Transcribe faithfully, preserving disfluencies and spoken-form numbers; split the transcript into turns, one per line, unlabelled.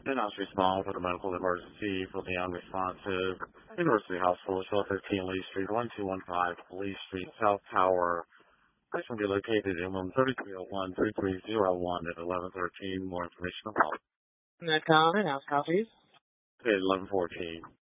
Then I was responsible for the medical emergency for the unresponsive University Hospital, twelve fifteen Lee Street, one two one five Lee Street, South Tower. This will be located in room thirty-three oh one, thirty-three oh one at eleven thirteen. More information about
Net comment, house copies.
at eleven fourteen.